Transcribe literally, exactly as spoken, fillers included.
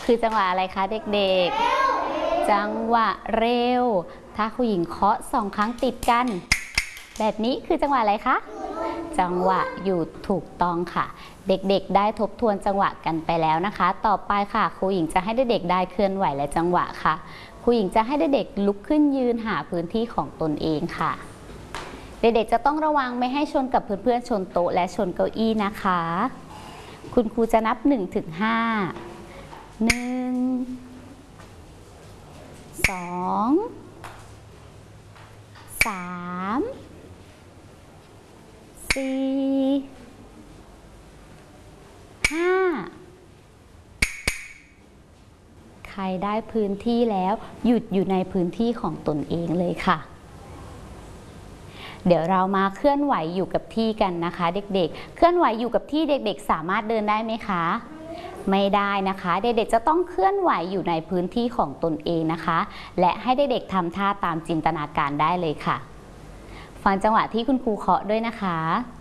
คือจังหวะอะไรคะเด็กๆจังหวะเร็วถ้าครูหญิงเคาะสองครั้งติดกันแบบนี้คือจังหวะอะไรคะจังหวะหยุดถูกต้องค่ะเด็กๆได้ทบทวนจังหวะกันไปแล้วนะคะต่อไปค่ะครูหญิงจะให้เด็กๆได้เคลื่อนไหวและจังหวะค่ะครูหญิงจะให้เด็กๆลุกขึ้นยืนหาพื้นที่ของตนเองค่ะเด็กๆจะต้องระวังไม่ให้ชนกับเพื่อนๆชนโต๊ะและชนเก้าอี้นะคะคุณครูจะนับหนึ่งถึงห้าหนึ่งสองสามสี่ห้าใครได้พื้นที่แล้วหยุดอยู่ในพื้นที่ของตนเองเลยค่ะเดี๋ยวเรามาเคลื่อนไหวอยู่กับที่กันนะคะเด็กๆเคลื่อนไหวอยู่กับที่เด็กๆสามารถเดินได้ไหมคะไม่ได้นะคะเด็กๆจะต้องเคลื่อนไหวอยู่ในพื้นที่ของตนเองนะคะและให้เด็กๆทำท่าตามจินตนาการได้เลยค่ะฟังจังหวะที่คุณครูเคาะด้วยนะคะ